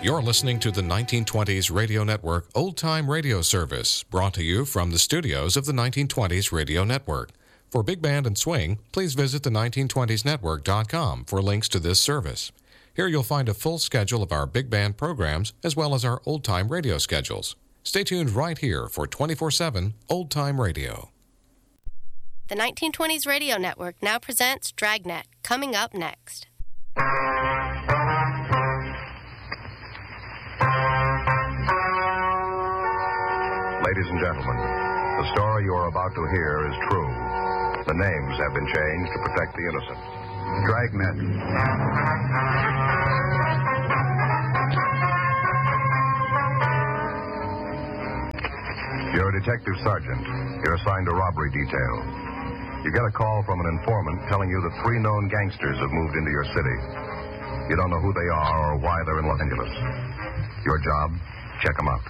You're listening to the 1920s Radio Network Old Time Radio Service, brought to you from the studios of the 1920s Radio Network. For Big Band and Swing, please visit the 1920snetwork.com for links to this service. Here you'll find a full schedule of our big band programs as well as our old-time radio schedules. Stay tuned right here for 24/7 Old-Time Radio. The 1920s Radio Network now presents Dragnet, coming up next. Ladies and gentlemen, the story you are about to hear is true. The names have been changed to protect the innocent. Dragnet. You're a detective sergeant. You're assigned to robbery detail. You get a call from an informant telling you that 3 known gangsters have moved into your city. You don't know who they are or why they're in Los Angeles. Your job, check them out.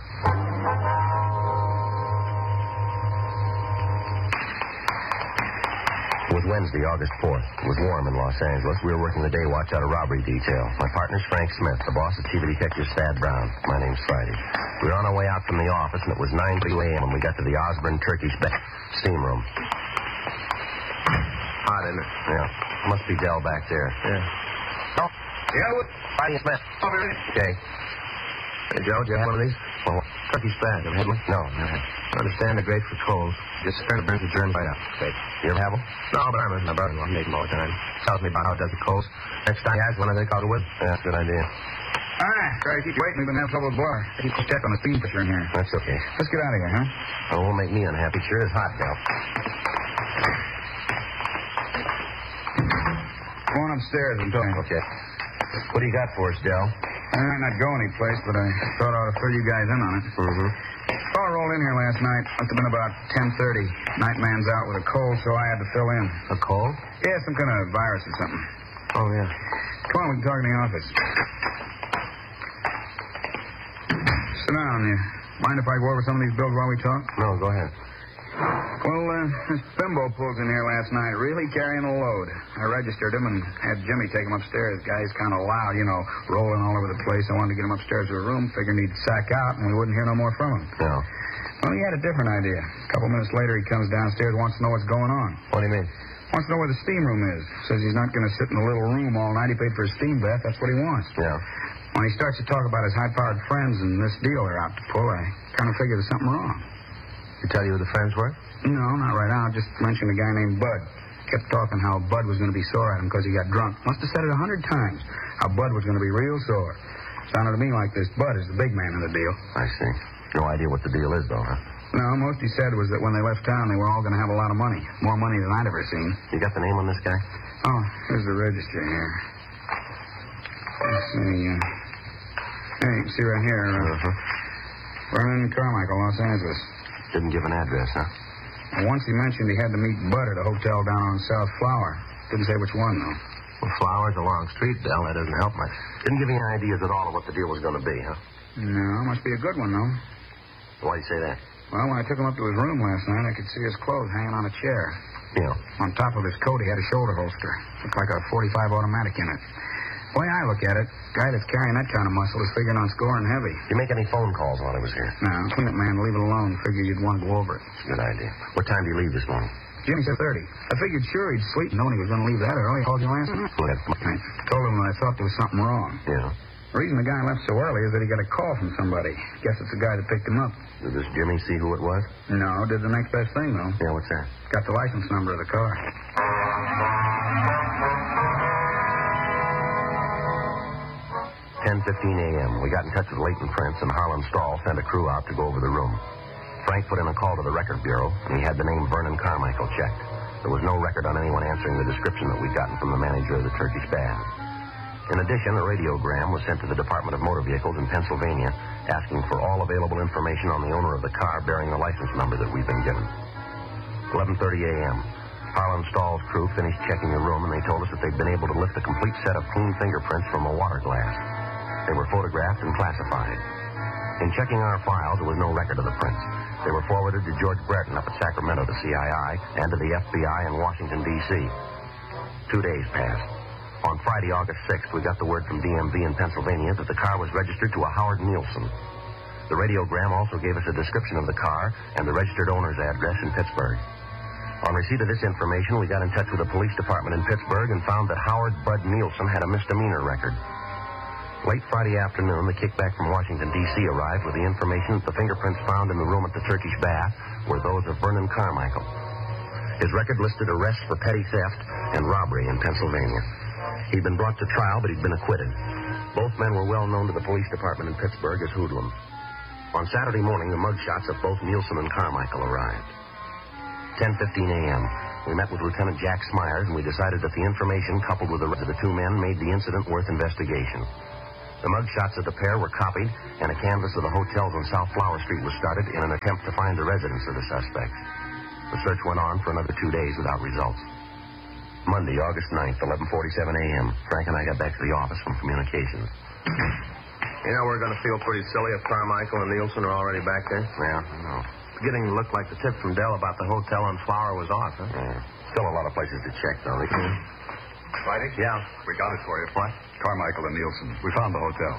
It was Wednesday, August 4th. It was warm in Los Angeles. We were working the day watch out of robbery detail. My partner's Frank Smith. The boss is Chief of Detectives Thad Brown. My name's Friday. We were on our way out from the office, and it was 9:02 a.m. when we got to the Osborne Turkish steam room. Hot, isn't it? Yeah. Must be Dell back there. Yeah. Oh. Yeah, what? Friday Smith. Over here. Okay. Hey, Joe, do you have one of these? Well, Turkish bag, have you had one? no, never. I understand they're great for colds. Just kind of burns the germs right out. Okay. You ever have them? No, but I'm my brother-in-law. I make them all the time. Tells me about how it does the colds. Next time he has one, I think I'll go with him. Yeah, that's a good idea. All right. Sorry to keep you waiting. We've been having trouble with Blower. Keep a check on the steam pressure in here. That's okay. Let's get out of here, huh? Oh, it won't make me unhappy. Sure is hot, Dell. Go on upstairs and tell me. Okay. What do you got for us, Dell? I might not go anyplace, but I thought I ought to fill you guys in on it. Mm-hmm. Fellow rolled in here last night. Must have been about 10:30. Night man's out with a cold, so I had to fill in. A cold? Yeah, some kind of virus or something. Oh, yeah. Come on, we can talk in the office. Sit down. You mind if I go over some of these bills while we talk? No, go ahead. Well, this bimbo pulls in here last night, really carrying a load. I registered him and had Jimmy take him upstairs. Guy's kind of loud, rolling all over the place. I wanted to get him upstairs to a room, figuring he'd sack out, and we wouldn't hear no more from him. No. Well, he had a different idea. A couple minutes later, he comes downstairs, wants to know what's going on. What do you mean? Wants to know where the steam room is. Says he's not going to sit in the little room all night. He paid for a steam bath. That's what he wants. Yeah. When he starts to talk about his high-powered friends and this deal they're out to pull, I kind of figure there's something wrong. He tell you who the friends were? No, not right now. Just mentioned a guy named Bud. Kept talking how Bud was going to be sore at him because he got drunk. Must have said it 100 times. How Bud was going to be real sore. Sounded to me like this Bud is the big man in the deal. I see. No idea what the deal is, though, huh? No, most he said was that when they left town, they were all going to have a lot of money. More money than I'd ever seen. You got the name on this guy? Oh, here's the register here. Let's see. Hey, you can see right here. Vernon Carmichael, Los Angeles. Didn't give an address, huh? Once he mentioned he had to meet Bud at a hotel down on South Flower. Didn't say which one, though. Well, Flower's a long street, Dell. That doesn't help much. Didn't give you any ideas at all of what the deal was going to be, huh? No, must be a good one, though. Why'd you say that? Well, when I took him up to his room last night, I could see his clothes hanging on a chair. Yeah. On top of his coat, he had a shoulder holster. Looked like a .45 automatic in it. The way I look at it, the guy that's carrying that kind of muscle is figuring on scoring heavy. Did you make any phone calls while he was here? No, clean it, man. Leave it alone. Figure you'd want to go over it. Good idea. What time did he leave this morning? Jimmy said 30. I figured sure he'd sleep knowing he was going to leave that early. I called you last night. Well, I told him that I thought there was something wrong. Yeah. The reason the guy left so early is that he got a call from somebody. Guess it's the guy that picked him up. Did this Jimmy see who it was? No, did the next best thing, though. Yeah, what's that? Got the license number of the car. 10:15 a.m. We got in touch with Leighton Prince, and Harlan Stahl sent a crew out to go over the room. Frank put in a call to the record bureau, and he had the name Vernon Carmichael checked. There was no record on anyone answering the description that we'd gotten from the manager of the Turkish Bath. In addition, a radiogram was sent to the Department of Motor Vehicles in Pennsylvania, asking for all available information on the owner of the car bearing the license number that we've been given. 11:30 a.m. Harlan Stahl's crew finished checking the room, and they told us that they'd been able to lift a complete set of clean fingerprints from a water glass. They were photographed and classified. In checking our files, there was no record of the prints. They were forwarded to George Brereton up at Sacramento to CII and to the FBI in Washington, D.C. 2 days passed. On Friday, August 6th, we got the word from DMV in Pennsylvania that the car was registered to a Howard Nielsen. The radiogram also gave us a description of the car and the registered owner's address in Pittsburgh. On receipt of this information, we got in touch with the police department in Pittsburgh and found that Howard Bud Nielsen had a misdemeanor record. Late Friday afternoon, the kickback from Washington, D.C. arrived with the information that the fingerprints found in the room at the Turkish Bath were those of Vernon Carmichael. His record listed arrests for petty theft and robbery in Pennsylvania. He'd been brought to trial, but he'd been acquitted. Both men were well known to the police department in Pittsburgh as hoodlums. On Saturday morning, the mugshots of both Nielsen and Carmichael arrived. 10:15 a.m. We met with Lieutenant Jack Smyers, and we decided that the information, coupled with the rest of the two men, made the incident worth investigation. The mugshots of the pair were copied, and a canvass of the hotels on South Flower Street was started in an attempt to find the residence of the suspects. The search went on for another 2 days without results. Monday, August 9th, 11:47 a.m., Frank and I got back to the office from communications. You know, we're going to feel pretty silly if Carmichael and Nielsen are already back there. Yeah, I know. It's beginning to look like the tip from Dell about the hotel on Flower was off, huh? Yeah. Still a lot of places to check, though. Friday? Yeah. We got it for you. What? Carmichael and Nielsen. We found the hotel.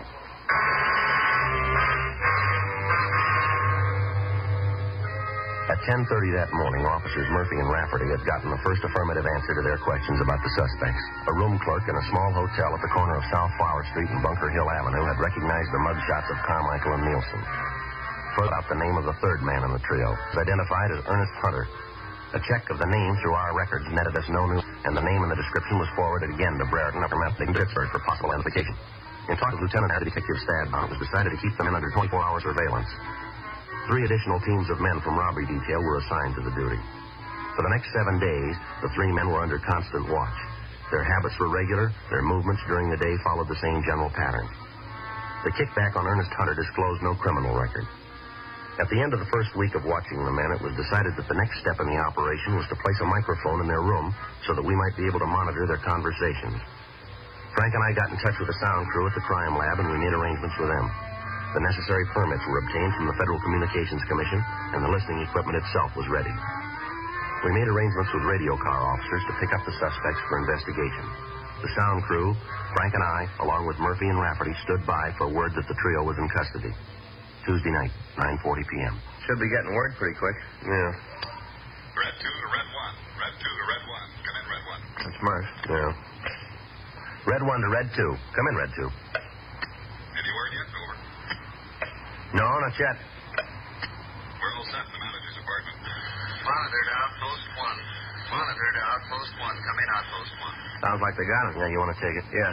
At 10:30 that morning, officers Murphy and Rafferty had gotten the first affirmative answer to their questions about the suspects. A room clerk in a small hotel at the corner of South Flower Street and Bunker Hill Avenue had recognized the mugshots of Carmichael and Nielsen. Further out the name of the third man in the trio was identified as Ernest Hunter. A check of the name through our records netted us no news, and the name in the description was forwarded again to Brereton, Upper Method, Pittsburgh for possible identification. In talking with Lieutenant Detective Stadbaum, it was decided to keep them in under 24-hour surveillance. 3 additional teams of men from robbery detail were assigned to the duty. For the next 7 days, the 3 men were under constant watch. Their habits were regular. Their movements during the day followed the same general pattern. The kickback on Ernest Hunter disclosed no criminal record. At the end of the first week of watching the men, it was decided that the next step in the operation was to place a microphone in their room so that we might be able to monitor their conversations. Frank and I got in touch with the sound crew at the crime lab, and we made arrangements with them. The necessary permits were obtained from the Federal Communications Commission, and the listening equipment itself was ready. We made arrangements with radio car officers to pick up the suspects for investigation. The sound crew, Frank and I, along with Murphy and Rafferty, stood by for word that the trio was in custody. Tuesday night, 9:40 p.m. Should be getting word pretty quick. Yeah. Red 2 to Red 1. Red 2 to Red 1. Come in, Red 1. That's Murph. Yeah. Red 1 to Red 2. Come in, Red 2. Any word yet? Over. No, not yet. We're all set in the manager's apartment. Monitor to Outpost 1. Monitor to Outpost 1. Come in, Outpost 1. Sounds like they got him. Yeah, you want to take it? Yeah.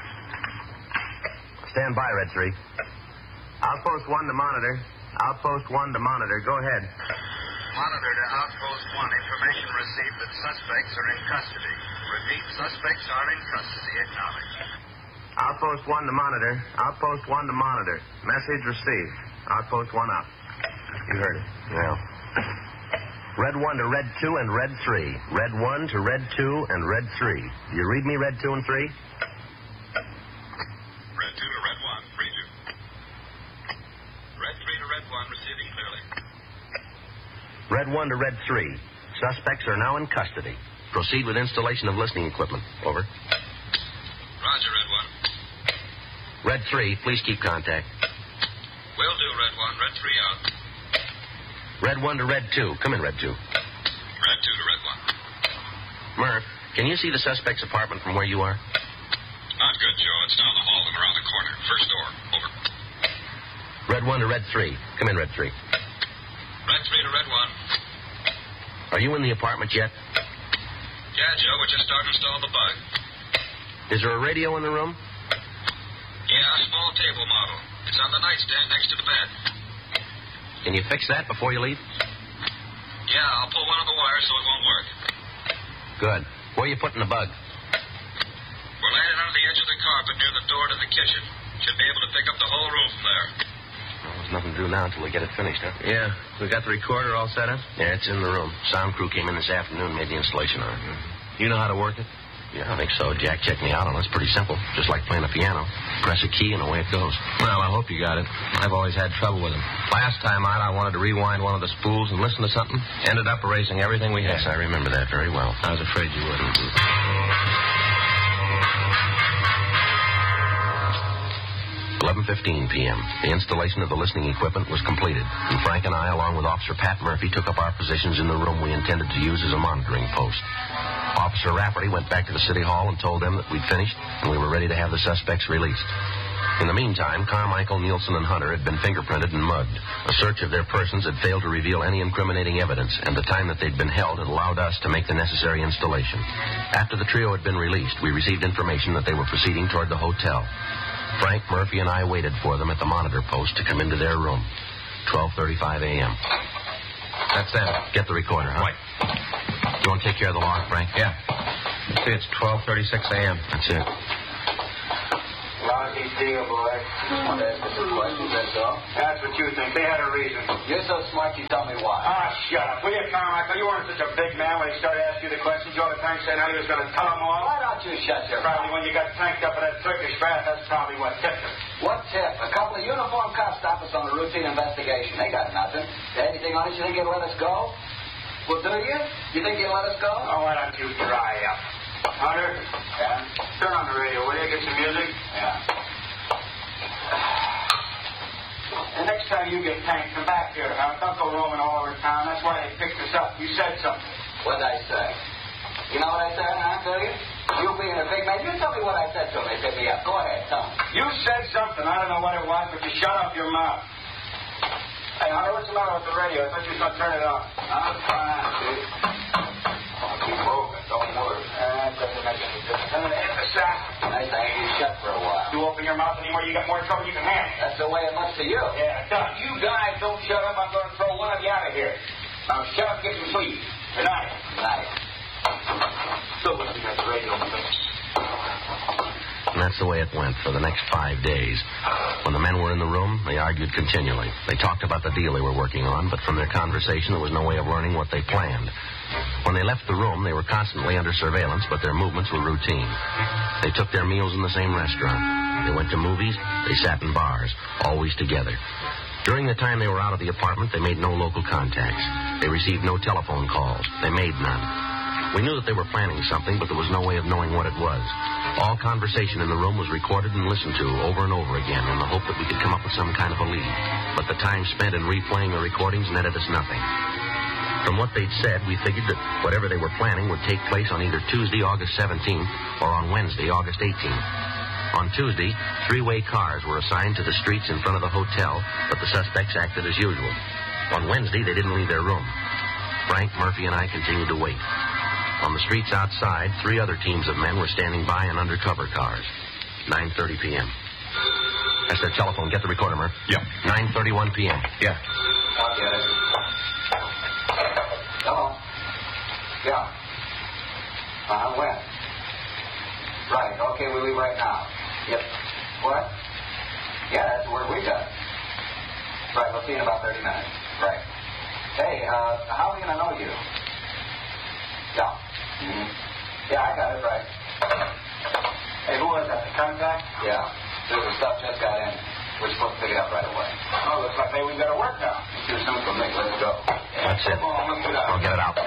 Stand by, Red 3. Outpost 1 to monitor. Outpost 1 to monitor. Go ahead. Monitor to Outpost 1. Information received that suspects are in custody. Repeat, suspects are in custody. Acknowledged. Outpost 1 to monitor. Outpost 1 to monitor. Message received. Outpost 1 up. You heard it. Yeah. Red 1 to Red 2 and Red 3. Red 1 to Red 2 and Red 3. Do you read me, Red 2 and 3? Red 2 to Red 1. Read you. Red 3 to Red 1. Receiving clearly. Red 1 to Red 3. Suspects are now in custody. Proceed with installation of listening equipment. Over. Roger, Red 1. Red 3, please keep contact. Will do, Red 1. Red 3 out. Red 1 to Red 2. Come in, Red 2. Red 2 to Red 1. Murph, can you see the suspect's apartment from where you are? Not good, Joe. It's down the hall and around the corner. First door. Over. Red 1 to Red 3. Come in, Red 3. Red 3 to Red 1. Are you in the apartment yet? Yeah, Joe. We're just starting to install the bug. Is there a radio in the room? Yeah, a small table model. It's on the nightstand next to the bed. Can you fix that before you leave? Yeah, I'll pull one of the wires so it won't work. Good. Where are you putting the bug? We're laying it under the edge of the carpet near the door to the kitchen. Should be able to pick up the whole room from there. Well, there's nothing to do now until we get it finished, huh? Yeah. We got the recorder all set up? Yeah, it's in the room. Sound crew came in this afternoon and made the installation on it. You know how to work it? Yeah, I think so. Jack checked me out on it. It's pretty simple. Just like playing a piano. Press a key and away it goes. Well, I hope you got it. I've always had trouble with them. Last time out, I wanted to rewind one of the spools and listen to something. Ended up erasing everything we had. Yes, I remember that very well. I was afraid you wouldn't. 11:15 p.m. The installation of the listening equipment was completed, and Frank and I, along with Officer Pat Murphy, took up our positions in the room we intended to use as a monitoring post. Officer Rafferty went back to the City Hall and told them that we'd finished and we were ready to have the suspects released. In the meantime, Carmichael, Nielsen, and Hunter had been fingerprinted and mugged. A search of their persons had failed to reveal any incriminating evidence, and the time that they'd been held had allowed us to make the necessary installation. After the trio had been released, we received information that they were proceeding toward the hotel. Frank, Murphy, and I waited for them at the monitor post to come into their room. 12:35 a.m. That's that. Get the recorder, huh? Right. You want to take care of the log, Frank? Yeah. See, it's 12:36 a.m. That's it. Lousy deal, boy. Want to ask us some questions, that's all. That's what you think. They had a reason. You're so smart, you tell me why. Ah, shut up. Will you, Carmichael? You weren't such a big man when he started asking you the questions all the time, saying how he was going to tell them all. Why don't you shut your mouth? Probably when you got tanked up at that Turkish bath, that's probably what tipped him. What tip? A couple of uniformed cops stopped us on a routine investigation. They got nothing. Anything on it, you think you'll let us go? Well, do you? You think you'll let us go? Oh, why don't you dry up? Hunter? Yeah? Turn on the radio, will you? Get some music? Yeah. The next time you get tanked, come back here, huh? Don't go roaming all over town. That's why they picked us up. You said something. What'd I say? You know what I said, huh, tell you? You being a big man, you tell me what I said to them. They picked me up. Go ahead, tell me. You said something. I don't know what it was, but you shut up your mouth. Hey, Hunter, what's the matter with the radio? I thought you was going to turn it on. I'm fine, dude. Keep moving. Don't worry. That doesn't make any difference. I'm going to hit the sack. Nice to have you shut for a while. You open your mouth anymore, you got more trouble you can handle. That's the way it looks to you. Yeah, it does. You guys don't shut up, I'm going to throw one of you out of here. Now shut up, get some sleep. Good night. Good night. Still listening at the radio. And that's the way it went for the next 5 days. When the men were in the room, they argued continually. They talked about the deal they were working on, but from their conversation, there was no way of learning what they planned. When they left the room, they were constantly under surveillance, but their movements were routine. They took their meals in the same restaurant. They went to movies. They sat in bars, always together. During the time they were out of the apartment, they made no local contacts. They received no telephone calls. They made none. We knew that they were planning something, but there was no way of knowing what it was. All conversation in the room was recorded and listened to over and over again in the hope that we could come up with some kind of a lead. But the time spent in replaying the recordings netted us nothing. From what they'd said, we figured that whatever they were planning would take place on either Tuesday, August 17th, or on Wednesday, August 18th. On Tuesday, three-way cars were assigned to the streets in front of the hotel, but the suspects acted as usual. On Wednesday, they didn't leave their room. Frank, Murphy, and I continued to wait. On the streets outside, 3 other teams of men were standing by in undercover cars. 9:30 p.m. That's their telephone. Get the recorder, Murph. Yeah. 9:31 p.m. Yeah. I'll get it. Hello? Yeah. When? Right. Okay, we'll leave right now. Yep. What? Yeah, that's the word we got. Right, we'll see you in about 30 minutes. Right. Hey, how are we going to know you? Yeah. Mm-hmm. Yeah, I got it, right. Hey, who was that, the contact? Yeah. The stuff just got in. We're supposed to pick it up right away. Oh, looks like maybe we better work now. Do something, Nick. Let's go. That's it. I'll get it out.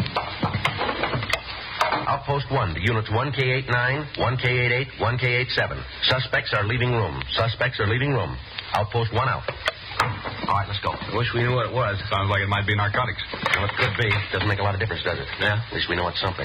Outpost 1 to Units 1K89, 1K88, 1K87. Suspects are leaving room. Suspects are leaving room. Outpost 1 out. All right, let's go. I wish we knew what it was. Sounds like it might be narcotics. Well, it could be. Doesn't make a lot of difference, does it? Yeah. At least we know it's something.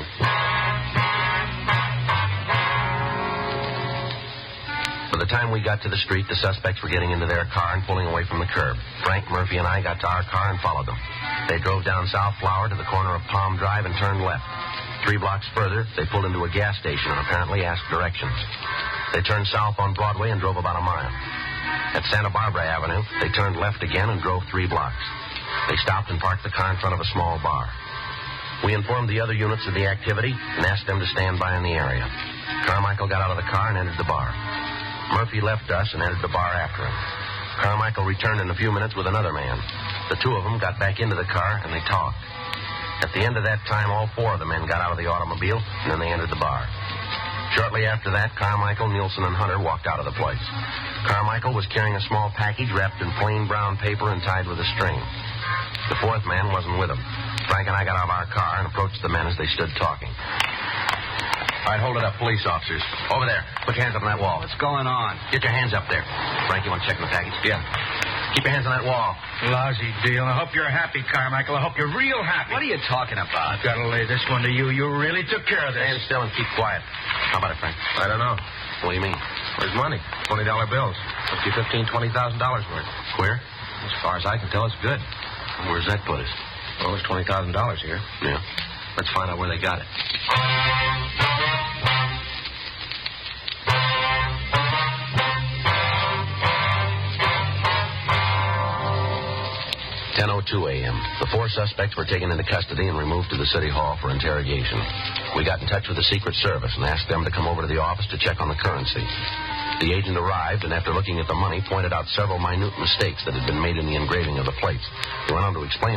By the time we got to the street, the suspects were getting into their car and pulling away from the curb. Frank, Murphy, and I got to our car and followed them. They drove down South Flower to the corner of Palm Drive and turned left. 3 blocks further, they pulled into a gas station and apparently asked directions. They turned south on Broadway and drove about a mile. At Santa Barbara Avenue, they turned left again and drove 3 blocks. They stopped and parked the car in front of a small bar. We informed the other units of the activity and asked them to stand by in the area. Carmichael got out of the car and entered the bar. Murphy left us and entered the bar after him. Carmichael returned in a few minutes with another man. The 2 of them got back into the car and they talked. At the end of that time, all 4 of the men got out of the automobile and then they entered the bar. Shortly after that, Carmichael, Nielsen, and Hunter walked out of the place. Carmichael was carrying a small package wrapped in plain brown paper and tied with a string. The 4th man wasn't with him. Frank and I got out of our car and approached the men as they stood talking. All right, hold it up, police officers. Over there. Put your hands up on that wall. What's going on? Get your hands up there. Frank, you want to check the package? Yeah. Keep your hands on that wall. Lousy deal. I hope you're happy, Carmichael. I hope you're real happy. What are you talking about? I've got to lay this one to you. You really took care of this. Stand still and keep quiet. How about it, Frank? I don't know. What do you mean? Where's money? $20 bills. Must be $15,000, $20,000 worth. Queer? As far as I can tell, it's good. Where's that put us? Well, there's $20,000 here. Yeah. Let's find out where they got it. 10:02 a.m. The 4 suspects were taken into custody and removed to the city hall for interrogation. We got in touch with the Secret Service and asked them to come over to the office to check on the currency. The agent arrived and, after looking at the money, pointed out several minute mistakes that had been made in the engraving of the plates. He went on to explain